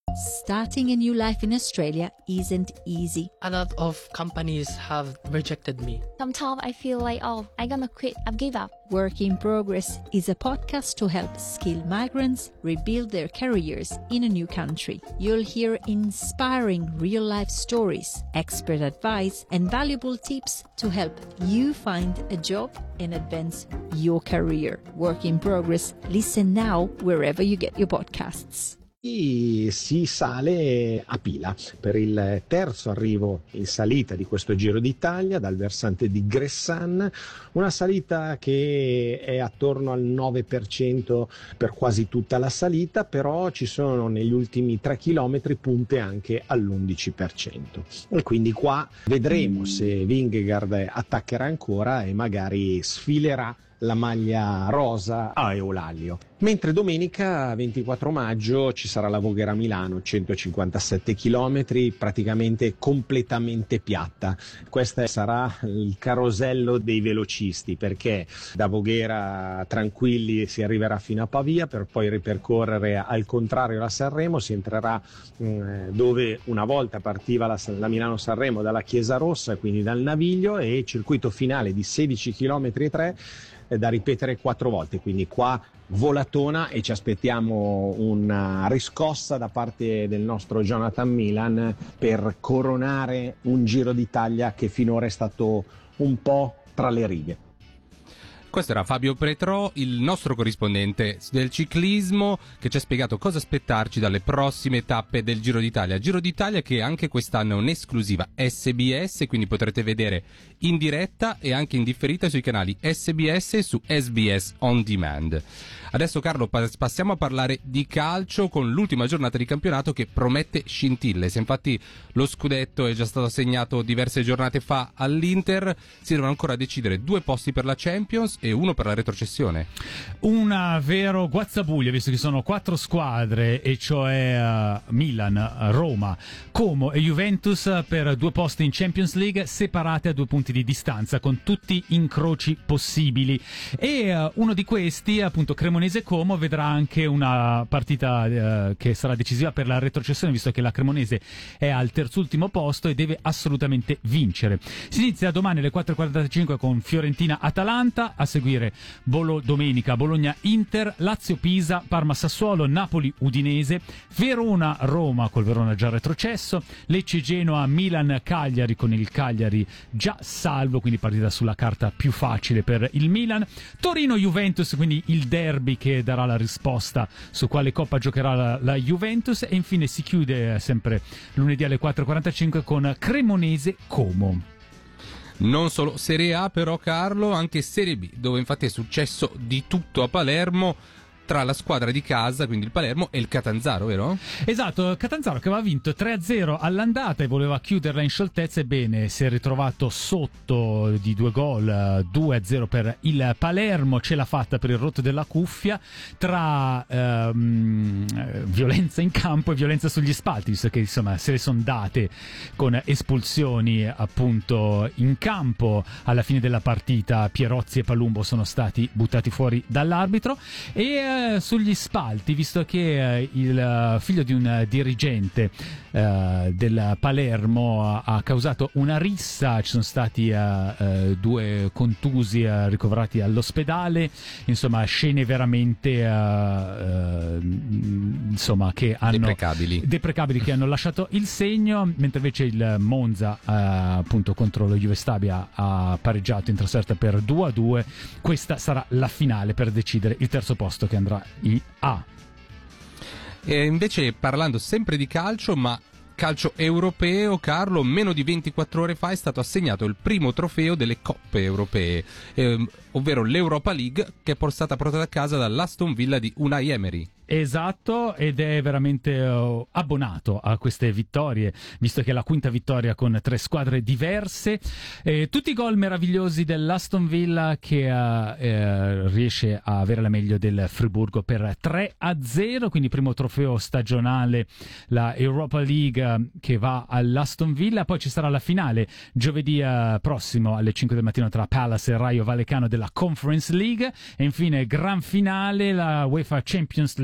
Starting a new life in Australia isn't easy. A lot of companies have rejected me. Sometimes I feel like, I'm gonna quit, I've give up. Work in Progress is a podcast to help skilled migrants rebuild their careers in a new country. You'll hear inspiring real-life stories, expert advice, and valuable tips to help you find a job and advance your career. Work in Progress. Listen now wherever you get your podcasts. Si sale a pila per il terzo arrivo in salita di questo Giro d'Italia dal versante di Gressan, una salita che è attorno al 9% per quasi tutta la salita, però ci sono negli ultimi 3 chilometri punte anche all'11%, e quindi qua vedremo se Vingegaard attaccherà ancora e magari sfilerà la maglia rosa a Eulalia. Mentre domenica 24 maggio ci sarà la Voghera Milano, 157 km, praticamente completamente piatta. Questo sarà il carosello dei velocisti, perché da Voghera tranquilli si arriverà fino a Pavia per poi ripercorrere al contrario la Sanremo. Si entrerà dove una volta partiva la Milano-Sanremo dalla Chiesa Rossa, quindi dal Naviglio, e circuito finale di 16 km e 3 da ripetere 4 volte, quindi qua volatona, e ci aspettiamo una riscossa da parte del nostro Jonathan Milan per coronare un Giro d'Italia che finora è stato un po' tra le righe. Questo era Fabio Pretrò, il nostro corrispondente del ciclismo, che ci ha spiegato cosa aspettarci dalle prossime tappe del Giro d'Italia. Giro d'Italia che anche quest'anno è un'esclusiva SBS, quindi potrete vedere in diretta e anche in differita sui canali SBS e su SBS On Demand. Adesso, Carlo, passiamo a parlare di calcio con l'ultima giornata di campionato che promette scintille. Se infatti lo scudetto è già stato assegnato diverse giornate fa all'Inter, si devono ancora decidere 2 posti per la Champions e 1 per la retrocessione. Un vero guazzabuglio, visto che sono 4 squadre, e cioè Milan, Roma, Como e Juventus, per 2 posti in Champions League, separate a 2 punti di distanza, con tutti incroci possibili. E uno di questi, appunto Cremonese-Como, vedrà anche una partita che sarà decisiva per la retrocessione, visto che la Cremonese è al terzultimo posto e deve assolutamente vincere. Si inizia domani alle 4:45 con Fiorentina-Atalanta, a seguire domenica Bologna-Inter, Lazio-Pisa, Parma-Sassuolo, Napoli-Udinese, Verona-Roma col Verona già retrocesso, Lecce-Genoa, Milan-Cagliari con il Cagliari già salvo, quindi partita sulla carta più facile per il Milan, Torino-Juventus, quindi il derby che darà la risposta su quale coppa giocherà la Juventus, e infine si chiude sempre lunedì alle 4:45 con Cremonese-Como. Non solo Serie A però, Carlo, anche Serie B, dove infatti è successo di tutto a Palermo, tra la squadra di casa, quindi il Palermo, e il Catanzaro, vero? Esatto, Catanzaro che aveva vinto 3-0 all'andata e voleva chiuderla in scioltezza, ebbene si è ritrovato sotto di 2 gol, 2-0 per il Palermo, ce l'ha fatta per il rotto della cuffia, tra violenza in campo e violenza sugli spalti, visto che insomma se le sono date con espulsioni appunto in campo. Alla fine della partita Pierozzi e Palumbo sono stati buttati fuori dall'arbitro, e sugli spalti, visto che il figlio di un dirigente del Palermo ha causato una rissa, ci sono stati 2 contusi ricoverati all'ospedale, insomma scene veramente insomma che hanno deprecabili, che hanno lasciato il segno, mentre invece il Monza appunto contro lo Juve Stabia ha pareggiato in trasferta per 2-2. Questa sarà la finale per decidere il terzo posto che andrà in A. E invece, parlando sempre di calcio, ma calcio europeo, Carlo, meno di 24 ore fa è stato assegnato il primo trofeo delle coppe europee, ovvero l'Europa League, che è stata portata a casa dall'Aston Villa di Unai Emery. Esatto, ed è veramente abbonato a queste vittorie, visto che è la quinta vittoria con 3 squadre diverse, tutti i gol meravigliosi dell'Aston Villa, che riesce a avere la meglio del Friburgo per 3-0, quindi primo trofeo stagionale, la Europa League, che va all'Aston Villa. Poi ci sarà la finale giovedì prossimo alle 5 del mattino tra Palace e Rayo Vallecano della Conference League, e infine gran finale la UEFA Champions League